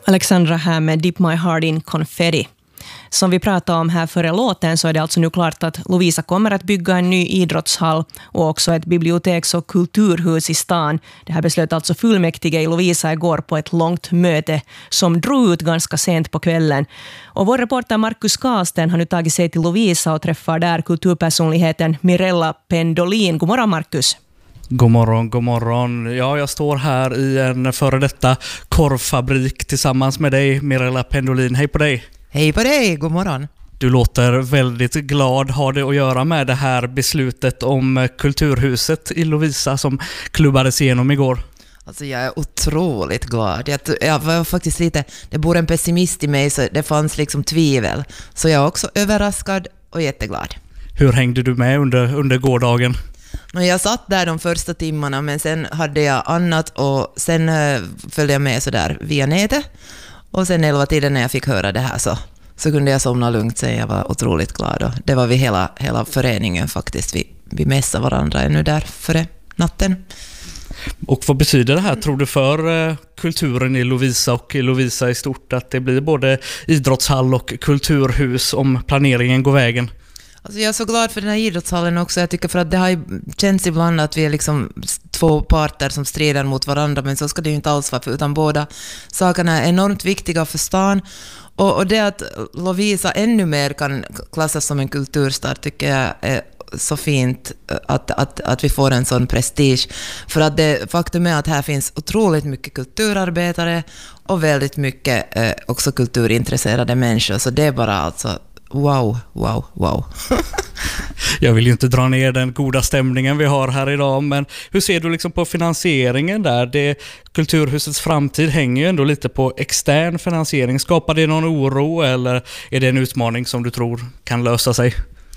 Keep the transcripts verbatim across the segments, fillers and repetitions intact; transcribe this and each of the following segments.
Alexandra här med Dip My Heart in Confetti. Som vi pratade om här före låten så är det alltså nu klart att Lovisa kommer att bygga en ny idrottshall och också ett biblioteks- och kulturhus i stan. Det här beslöt alltså fullmäktige i Lovisa igår på ett långt möte som drog ut ganska sent på kvällen. Och vår reporter Markus Karlsten har nu tagit sig till Lovisa och träffar där kulturpersonligheten Mirella Pendolin. God morgon Markus. God morgon, god morgon. Ja, jag står här i en före detta korvfabrik tillsammans med dig, Mirella Pendolin. Hej på dig! Hej på dig, god morgon. Du låter väldigt glad. Har det att göra med det här beslutet om kulturhuset i Lovisa som klubbades igenom igår? Alltså jag är otroligt glad. Jag, jag var faktiskt lite, det bor en pessimist i mig så det fanns liksom tvivel. Så jag är också överraskad och jätteglad. Hur hängde du med under, under gårdagen? Jag satt där de första timmarna men sen hade jag annat och sen uh, följde jag med så där via nätet. Och sen elva tiden när jag fick höra det här så, så kunde jag somna lugnt sen. Jag var otroligt glad och det var vi hela, hela föreningen faktiskt. Vi, vi mässade varandra ännu där före natten. Och vad betyder det här tror du för eh, kulturen i Lovisa och i Lovisa i stort att det blir både idrottshall och kulturhus om planeringen går vägen? Alltså jag är så glad för den här idrottshallen också. Jag tycker för att det har känts ibland att vi är liksom två parter som strider mot varandra, men så ska det ju inte alls vara, för utan båda sakerna är enormt viktiga för stan. Och, och det att Lovisa ännu mer kan klassas som en kulturstad tycker jag är så fint att, att, att vi får en sån prestige. För att det faktum är att här finns otroligt mycket kulturarbetare och väldigt mycket eh, också kulturintresserade människor. Så det är bara alltså wow, wow, wow. Jag vill ju inte dra ner den goda stämningen vi har här idag, men hur ser du liksom på finansieringen där? Det, kulturhusets framtid hänger ju ändå lite på extern finansiering. Skapar det någon oro eller är det en utmaning som du tror kan lösa sig?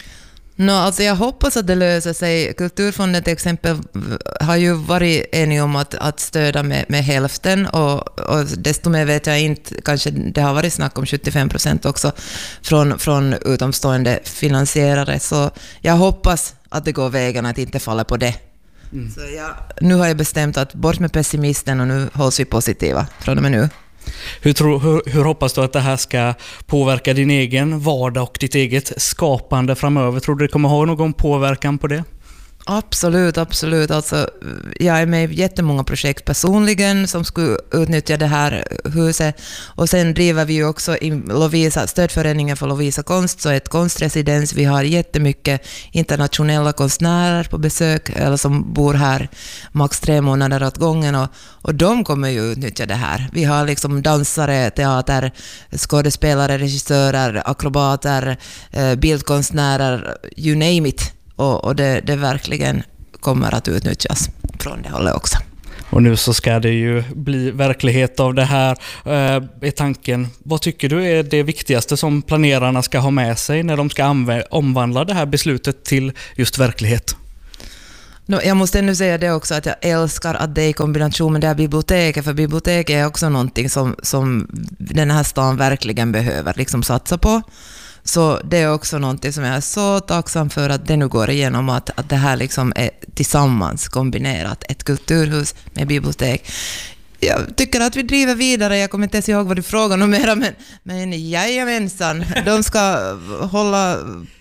No, alltså jag hoppas att det löser sig. Kulturfonden till exempel har ju varit enig om att, att stödja med, med hälften och, och desto mer vet jag inte, kanske det har varit snack om sjuttiofem procent också från, från utomstående finansierare. Så jag hoppas att det går vägen att inte falla på det. Mm. Så jag, nu har jag bestämt att bort med pessimisten och nu hålls vi positiva från och med nu. Hur, tror, hur, hur hoppas du att det här ska påverka din egen vardag och ditt eget skapande framöver? Tror du det kommer ha någon påverkan på det? Absolut, absolut. Alltså, jag är med i jättemånga projekt personligen som skulle utnyttja det här huset. Och sen driver vi ju också i Lovisa, stödföreningen för Lovisa konst, så ett konstresidens. Vi har jättemycket internationella konstnärer på besök eller som bor här max tre månader åt gången och, och de kommer ju utnyttja det här. Vi har liksom dansare, teater, skådespelare, regissörer, akrobater, bildkonstnärer, you name it. Och, och det, det verkligen kommer att utnyttjas från det hållet också. Och nu så ska det ju bli verklighet av det här. Eh, är tanken, vad tycker du är det viktigaste som planerarna ska ha med sig när de ska anv- omvandla det här beslutet till just verklighet? No, jag måste ändå säga det också att jag älskar att det är i kombination med det här biblioteket, för biblioteket är också någonting som, som den här stan verkligen behöver liksom satsa på. Så det är också någonting som jag är så tacksam för att det nu går igenom, att, att det här liksom är tillsammans kombinerat, ett kulturhus med bibliotek. Jag tycker att vi driver vidare, jag kommer inte ens ihåg vad du frågar om mera, men, men jajamensan, de ska hålla,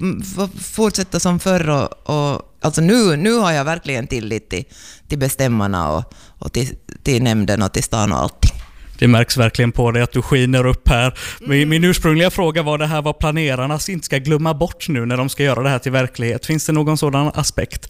fortsätta som förr och, och alltså nu, nu har jag verkligen tillit till, till bestämmarna och, och till, till nämnden och till stan och allting. Det märks verkligen på dig att du skiner upp här. Min, min ursprungliga fråga var det här vad planerarna inte ska glömma bort nu när de ska göra det här till verklighet. Finns det någon sådan aspekt?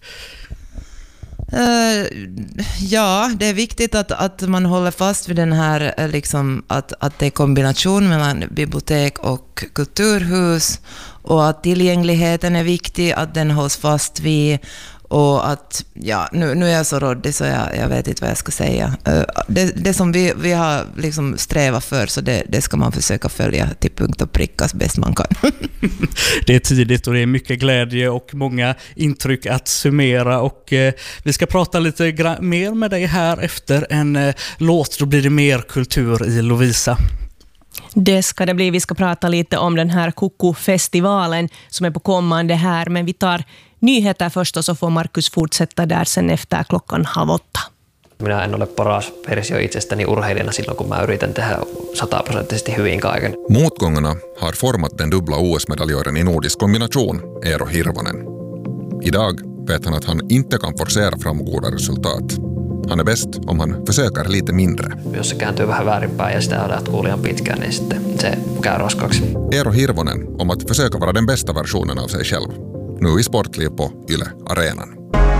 Uh, ja, det är viktigt att, att man håller fast vid den här, liksom, att, att det är kombination mellan bibliotek och kulturhus och att tillgängligheten är viktig, att den hålls fast vid. Och att, ja, nu, nu är jag så råddig så jag, jag vet inte vad jag ska säga. Det, det som vi, vi har liksom strävat för, så det, det ska man försöka följa till punkt och prickas bäst man kan. Det är tidigt och det är mycket glädje och många intryck att summera. Och eh, vi ska prata lite gra- mer med dig här efter en eh, låt. Då blir det mer kultur i Lovisa. Det ska det bli. Vi ska prata lite om den här Koko-festivalen som är på kommande här. Men vi tar nyheter först och så får Markus fortsätta där sen efter klockan halv åtta. Minä en ole paras versio itsestäni urheilijana silloin, kun mä yritän tehdä sataprosenttisesti hyvin kaiken. Motgångarna har format den dubbla O S-medaljören i nordisk kombination, Eero Hirvonen. Idag vet han att han inte kan forcera fram goda resultat. Han är bäst om han försöker lite mindre. Jos se kääntyy vähän väärinpäin ja sitä jatkuu liian pitkään, niin sitten se käy raskaaksi. Eero Hirvonen om att försöka vara den bästa versionen av sig själv. Nu i Sportliv på Yle Arenan.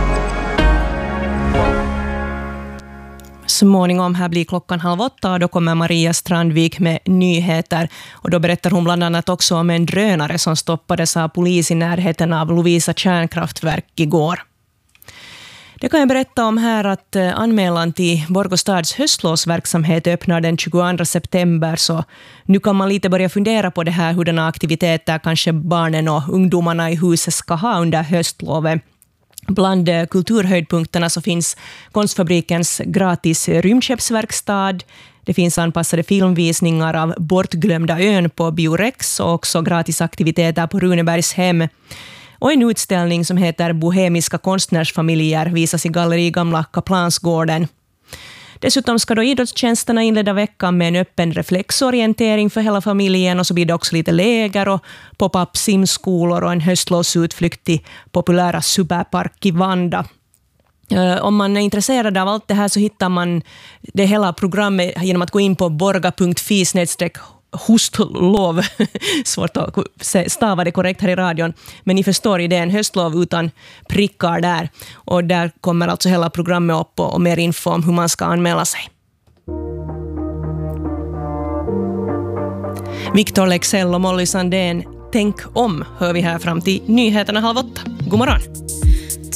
Småningom här blir klockan halv åtta och då kommer Maria Strandvik med nyheter. Och då berättar hon bland annat också om en drönare som stoppades av polis i närheten av Lovisa kärnkraftverk igår. Det kan jag berätta om här att anmälan till Borgå stads höstlovsverksamhet öppnar den tjugoandra september, så nu kan man lite börja fundera på det här, hurdana aktiviteter kanske barnen och ungdomarna i huset ska ha under höstlovet. Bland kulturhöjdpunkterna så finns Konstfabrikens gratis rymdskeppsverkstad. Det finns anpassade filmvisningar av Bortglömda ön på Biorex och också gratis aktiviteter på Runebergs hem. Och en utställning som heter Bohemiska konstnärsfamiljer visas i galleri Gamla Kaplansgården. Dessutom ska då idrottstjänsterna inleda veckan med en öppen reflexorientering för hela familjen, och så blir det också lite läger och pop-up simskolor och en höstlovsutflykt till populära Superpark i Vanda. Om man är intresserad av allt det här så hittar man det hela programmet genom att gå in på borga punkt fi snedstreck höstlov. Svårt att stava det korrekt här i radion, men ni förstår idén, höstlov utan prickar där. Och där kommer alltså hela programmet upp och, och mer info om hur man ska anmäla sig. Victor Lexell och Molly Sandén, tänk om, hör vi här fram till nyheterna halv åtta. God morgon!